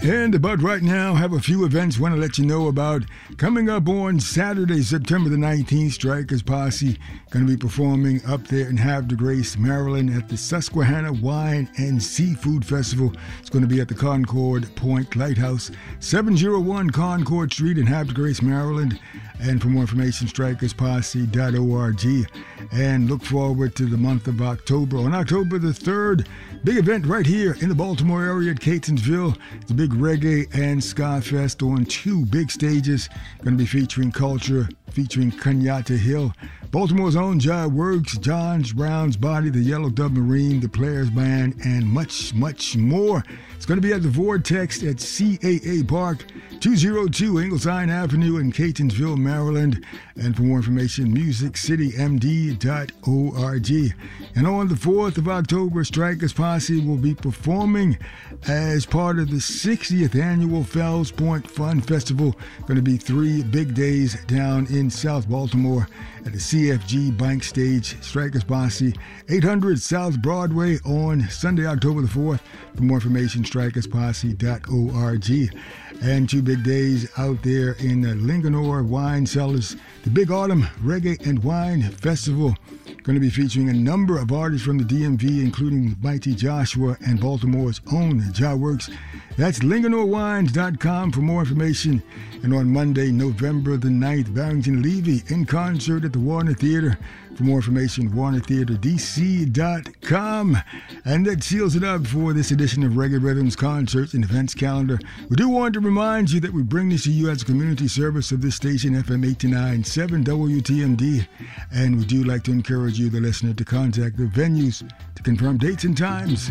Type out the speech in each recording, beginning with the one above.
But right now, have a few events want to let you know about. Coming up on Saturday, September the 19th, Strikers Posse going to be performing up there in Havre de Grace, Maryland at the Susquehanna Wine and Seafood Festival. It's going to be at the Concord Point Lighthouse, 701 Concord Street in Havre de Grace, Maryland. And for more information, strikersposse.org. And look forward to the month of October. On October the 3rd, big event right here in the Baltimore area at Catonsville. It's a big reggae and ska fest on 2 big stages. Going to be featuring culture, featuring Kenyatta Hill, Baltimore's own Jai Works, John Brown's Body, the Yellow Dove Marine, the Players Band, and much, much more. It's going to be at the Vortex at CAA Park, 202 Ingleside Avenue in Catonsville, Maryland. And for more information, musiccitymd.org. And on the 4th of October, Strikers Posse will be performing as part of the 60th annual Fells Point Fun Festival. Going to be 3 big days down in South Baltimore at the CFG Bank Stage. Strikers Posse, 800 South Broadway on Sunday, October the 4th. For more information, strikersposse.org. And 2 big days out there in Linganore Wine Cellars, the Big Autumn Reggae and Wine Festival. Going to be featuring a number of artists from the DMV, including Mighty Joshua and Baltimore's own Jai Works. That's linganorewines.com for more information. And on Monday, November the 9th, Barrington Levy in concert at the Warner Theater. For more information, warnertheaterdc.com. And that seals it up for this edition of Reggae Rhythms Concerts and Events Calendar. We do want to remind you that we bring this to you as a community service of this station, FM 89.7 WTMD. And we do like to encourage you, the listener, to contact the venues to confirm dates and times.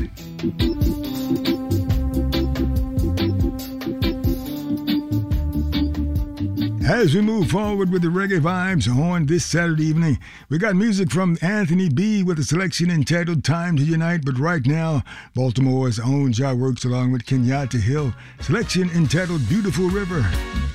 As we move forward with the reggae vibes on this Saturday evening, we got music from Anthony B. with a selection entitled Time to Unite. But right now, Baltimore's own Jai Works along with Kenyatta Hill, selection entitled Beautiful River.